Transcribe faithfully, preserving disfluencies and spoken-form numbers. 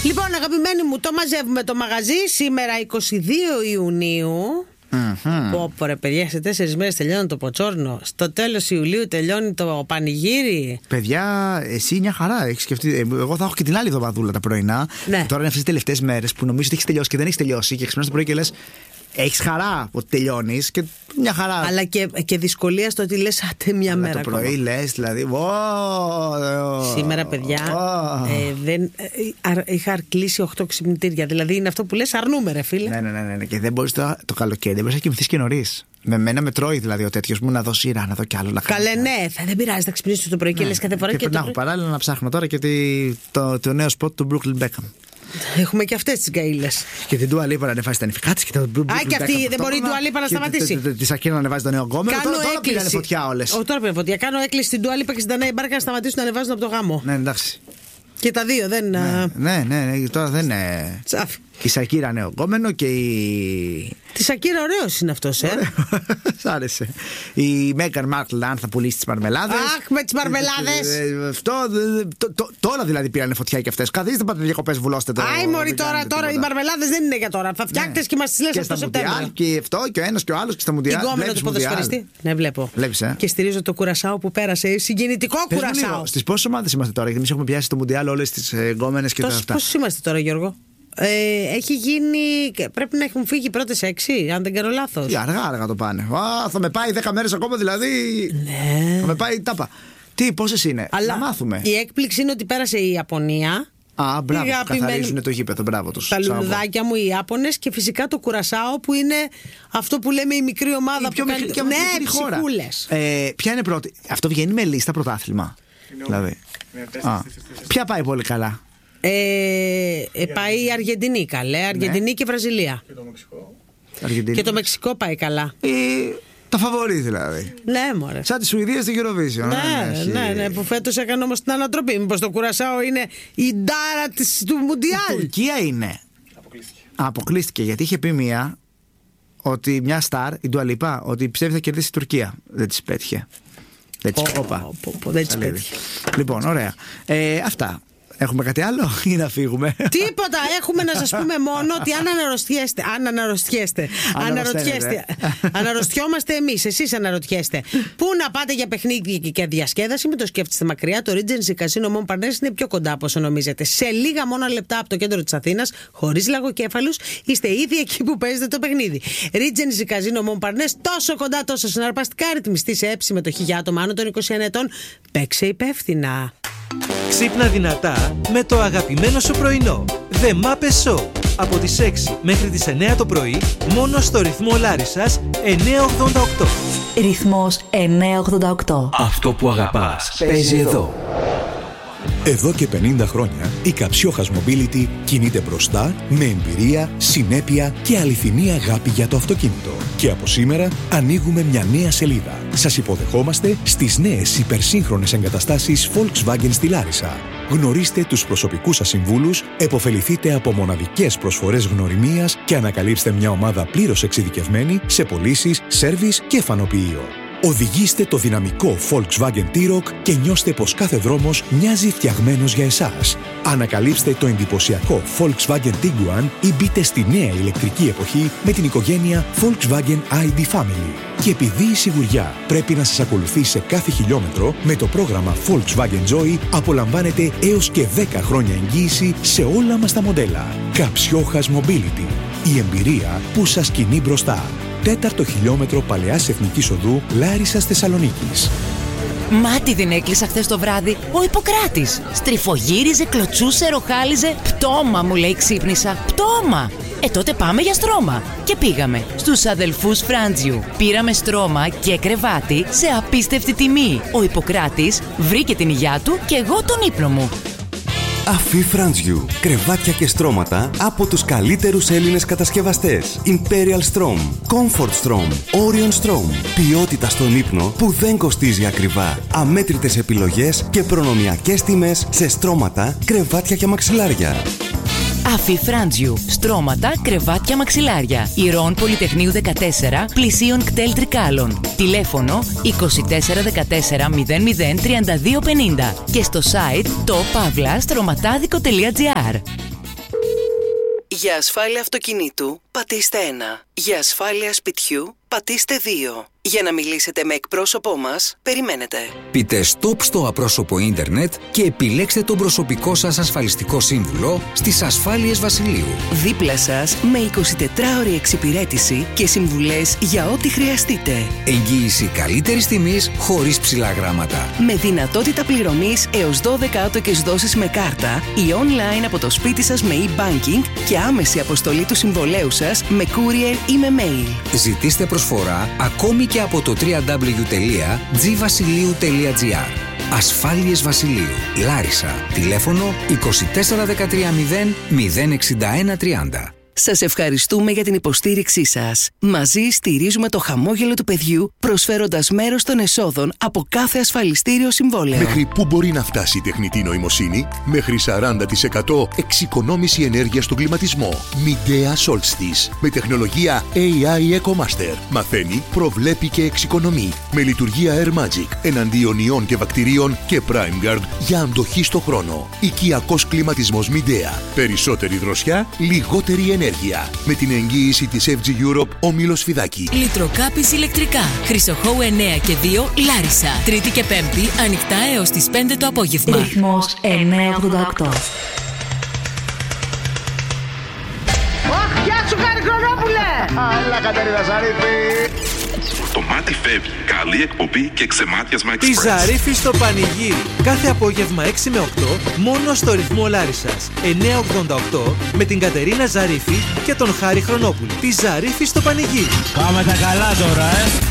Λοιπόν, αγαπημένοι μου, το μαζεύουμε το μαγαζί σήμερα εικοστή δεύτερη Ιουνίου. Mm-hmm. Πω πω ρε παιδιά, σε τέσσερις μέρες τελειώνει το ποτσόρνο. Στο τέλος Ιουλίου τελειώνει το πανηγύρι. Παιδιά, εσύ μια χαρά έχεις σκεφτεί. Εγώ θα έχω και την άλλη εβδομαδούλα τα πρωινά. Ναι. Τώρα είναι αυτές τις τελευταίες μέρες που νομίζω ότι έχεις τελειώσει και δεν έχεις τελειώσει. Και ξυπνάς το πρωί και λες, έχεις χαρά ότι τελειώνεις και μια χαρά. Αλλά και, και δυσκολία στο ότι λες άτε μια αλλά μέρα. Το πρωί ακόμα λες δηλαδή. Oh, σήμερα, παιδιά, oh. ε, δεν, ε, αρ, είχα κλείσει οκτώ ξυπνητήρια. Δηλαδή είναι αυτό που λες, αρνούμε, ρε φίλε. Ναι, ναι, ναι, ναι. Και δεν μπορείς το, το καλοκαίρι, δεν μπορείς να κοιμηθείς και νωρίς. Με μένα με τρώει δηλαδή ο τέτοιος μου να δω σειρά, να δω κι άλλο. Να Καλέ, ναι, θα, δεν πειράζει, θα ξυπνήσεις το πρωί και ναι, λες κάθε φορά. Και, και πρέπει το... να έχω παράλληλα να ψάχνω τώρα και τη, το, το νέο σποτ του Brooklyn Beckham. Έχουμε και αυτές τις γκαΐλες. Και την Dua Lipa να ανεβάσει τα νυφικά της. Α, και αυτή δεν μπορεί η Dua Lipa να σταματήσει. Τη Σακίρα να ανεβάζει το νέο γκόμενο. Τώρα, τώρα πήρανε φωτιά όλες. Όχι, τώρα πήρανε φωτιά. Κάνω έκκληση στην Dua Lipa και στην Danae Barker να σταματήσουν να ανεβάζουν από το γάμο. Ναι, εντάξει. Και τα δύο δεν. Ναι, ναι, ναι, ναι, τώρα δεν είναι. Τσάφι. Η Σακίρα νέο γκόμενο και η. Τη Σακίρα ωραίος είναι αυτός, ε. Σ' άρεσε. Η Μέγαν Μάρκλ, αν θα πουλήσει τις μαρμελάδες. Αχ, με τις μαρμελάδες. Αυτό. Τώρα δηλαδή πήρανε φωτιά και αυτές. Καθίστε, πάτε διακοπές, βουλώστε το. Άι, μωρή, τώρα, τώρα οι μαρμελάδες δεν είναι για τώρα. Θα φτιάχνετε και μας τις λες από το Σεπτέμβριο. Και αυτό και ο ένας και ο άλλος και στα Μουντιάλ. Την κόμενο του ποδοσφαιριστή. Ναι, βλέπω. Βλέπεις, ε. Και στηρίζω το κουρασάο που πέρασε. Συγκινητικό κουρασάο. Στις πόσες ομάδες είμαστε τώρα, γιατί εμείς έχουμε πιάσει στο Μουντιάλ όλες τις γκόμενες και τα αυτά. Πόσους είμαστε τώρα, Γιώργο? Ε, έχει γίνει. Πρέπει να έχουν φύγει οι πρώτες έξι, αν δεν κάνω λάθος. Τι αργά, αργά το πάνε. Α, θα με πάει δέκα μέρες ακόμα δηλαδή. Ναι. Θα με πάει τάπα. Τι, πόσες είναι? Αλλά να μάθουμε. Η έκπληξη είναι ότι πέρασε η Ιαπωνία. Α, μπράβο, καθαρίζουν το γήπεδο, μπράβο τους. Τα λουλουδάκια μου, οι Ιάπωνες, και φυσικά το κουρασάο που είναι αυτό που λέμε η μικρή ομάδα η πιο που μικρή, κάνει. ναι, ψυχούλες. Ε, ποια είναι πρώτη? Αυτό βγαίνει με λίστα πρωτάθλημα. Δηλαδή. Α, ποια πάει πολύ καλά? Ε, ε, πάει η Αργεντινή, καλέ. Αργεντινή, ναι, και Βραζιλία. Και το Μεξικό. Αργεντινή. Και το Μεξικό πάει καλά. Ε, τα φαβορί δηλαδή. Ναι, μωρέ. Σαν τη Σουηδία στην Eurovision. Ναι, ναι, ναι, ναι, που φέτος έκανε όμως την ανατροπή. Μήπως το κουρασάο είναι η ντάρα της, του Μουντιάλ? Η Τουρκία είναι. Αποκλείστηκε. Α, αποκλείστηκε, γιατί είχε πει μία ότι μια στάρ, η Dua Lipa, ότι πιστεύει θα κερδίσει η Τουρκία. Δεν της πέτυχε. Δεν της oh, πέτυχε. Λοιπόν, ωραία. Ε, αυτά. Έχουμε κάτι άλλο ή να φύγουμε? Τίποτα. Έχουμε να σας πούμε μόνο ότι αν αναρωτιέστε, αν αναρωτιέστε, αναρωτιέστε, αναρωτιόμαστε εμείς, εσείς αναρωτιέστε, πού να πάτε για παιχνίδι και διασκέδαση, μην το σκέφτεστε μακριά. Το Regency Casino Montparnasse είναι πιο κοντά από όσο νομίζετε. Σε λίγα μόνο λεπτά από το κέντρο της Αθήνας, χωρίς λαγοκέφαλους, είστε ήδη εκεί που παίζετε το παιχνίδι. Regency Casino Montparnasse, τόσο κοντά, τόσο συναρπαστικά, ρυθμιστή σε έψη συμμετοχή για άτομα άνω των είκοσι ένα ετών. Παίξε υπεύθυνα. Ξύπνα δυνατά με το αγαπημένο σου πρωινό. The Muppet Show. Από τις έξι μέχρι τις εννέα το πρωί, μόνο στο ρυθμό Λάρισσας εννιακόσια ογδόντα οκτώ. Ρυθμός εννιακόσια ογδόντα οκτώ. Αυτό που αγαπάς παίζει εδώ. Εδώ και πενήντα χρόνια η Καψιόχας Mobility κινείται μπροστά με εμπειρία, συνέπεια και αληθινή αγάπη για το αυτοκίνητο. Και από σήμερα ανοίγουμε μια νέα σελίδα. Σας υποδεχόμαστε στις νέες υπερσύγχρονες εγκαταστάσεις Volkswagen στη Λάρισα. Γνωρίστε τους προσωπικούς σας συμβούλους, επωφεληθείτε από μοναδικές προσφορές γνωριμίας και ανακαλύψτε μια ομάδα πλήρως εξειδικευμένη σε πωλήσεις, σέρβις και φανοποιείο. Οδηγήστε το δυναμικό Volkswagen T-Roc και νιώστε πως κάθε δρόμος μοιάζει φτιαγμένος για εσάς. Ανακαλύψτε το εντυπωσιακό Volkswagen Tiguan ή μπείτε στη νέα ηλεκτρική εποχή με την οικογένεια Volkswagen άι ντι Family. Και επειδή η σιγουριά πρέπει να σας ακολουθεί σε κάθε χιλιόμετρο, με το πρόγραμμα Volkswagen Joy απολαμβάνετε έως και δέκα χρόνια εγγύηση σε όλα μας τα μοντέλα. Καψιόχας Mobility. Η εμπειρία που σας κινεί μπροστά. Τέταρτο χιλιόμετρο Παλαιάς Εθνικής Οδού, Λάρισσας Θεσσαλονίκης. Μάτι την έκλεισα χθες το βράδυ ο Ιπποκράτης. Στριφογύριζε, κλωτσούσε, ροχάλιζε. Πτώμα, μου λέει, ξύπνησα. Πτώμα! Ε, τότε πάμε για στρώμα. Και πήγαμε στους αδελφούς Φράντζιου. Πήραμε στρώμα και κρεβάτι σε απίστευτη τιμή. Ο Ιπποκράτης βρήκε την υγειά του και εγώ τον ύπνο μου. Αφή Φράντζιου. Κρεβάτια και στρώματα από τους καλύτερους Έλληνες κατασκευαστές. Imperial Strom, Comfort Strom, Orion Strom. Ποιότητα στον ύπνο που δεν κοστίζει ακριβά. Αμέτρητες επιλογές και προνομιακές τιμές σε στρώματα, κρεβάτια και μαξιλάρια. Αφή Φράντζιου. Στρώματα, κρεβάτια, μαξιλάρια. Ηρών Πολυτεχνείου δεκατέσσερα, πλησίων κτέλ Τρικάλων. Τηλέφωνο είκοσι τέσσερα δεκατέσσερα μηδέν μηδέν τριάντα δύο πενήντα και στο site το παύλα στρωματάδικο τελεία τζι άρ. Για ασφάλεια αυτοκινήτου, πατήστε ένα. Για ασφάλεια σπιτιού, πατήστε δύο. Για να μιλήσετε με εκπρόσωπό μας, περιμένετε. Πείτε stop στο απρόσωπο ίντερνετ και επιλέξτε τον προσωπικό σας ασφαλιστικό σύμβουλο στις Ασφάλειες Βασιλείου. Δίπλα σας με εικοσιτετράωρη εξυπηρέτηση και συμβουλές για ό,τι χρειαστείτε. Εγγύηση καλύτερης τιμής χωρίς ψηλά γράμματα. Με δυνατότητα πληρωμής έως δώδεκα άτοκες δόσεις με κάρτα ή online από το σπίτι σας με e-banking και άμεση αποστολή του συμβολέου σας με courier ή με mail. Ζητήστε προσφορά ακόμη και από το double-u double-u double-u τελεία τζι βασιλείου τελεία τζι άρ. Ασφάλειες Βασιλείου, Λάρισα. Τηλέφωνο είκοσι τέσσερα δεκατρία μηδέν μηδέν εξήντα ένα τριάντα. Σας ευχαριστούμε για την υποστήριξή σας. Μαζί στηρίζουμε το χαμόγελο του παιδιού, προσφέροντας μέρος των εσόδων από κάθε ασφαλιστήριο συμβόλαιο. Μέχρι πού μπορεί να φτάσει η τεχνητή νοημοσύνη? Μέχρι σαράντα τοις εκατό εξοικονόμηση ενέργειας στον κλιματισμό. Midea Solstice. Με τεχνολογία έι άι EcoMaster. Μαθαίνει, προβλέπει και εξοικονομεί. Με λειτουργία Air Magic, εναντίον ιών και βακτηρίων και PrimeGuard για αντοχή στο χρόνο. Οικιακός κλιματισμός Midea. Περισσότερη δροσιά, λιγότερη ενέργεια. Με την εγγύηση της εφ τζι Europe, Όμιλος Σφιδάκη. Λιτροκάπης ηλεκτρικά. Χρυσοχώου εννέα και δύο, Λάρισα. Τρίτη και Πέμπτη, ανοιχτά έως τις πέντε το απόγευμα. Ρυθμός εννιακόσια ογδόντα οκτώ. Αχ, γεια σου Χαριχρονόπουλε! Έλα Κατερίνα Ζαρίφη! Το μάτι φεύγει. Καλή εκπομπή και ξεμάτιασμα εξπρές. Τη Ζαρίφη στο πανηγύρι. Κάθε απόγευμα έξι με οκτώ, μόνο στο ρυθμό Λάρισσας εννιακόσια ογδόντα οκτώ, με την Κατερίνα Ζαρίφη και τον Χάρη Χρονόπουλο. Τη Ζαρίφη στο πανηγύρι. Πάμε τα καλά τώρα, ε!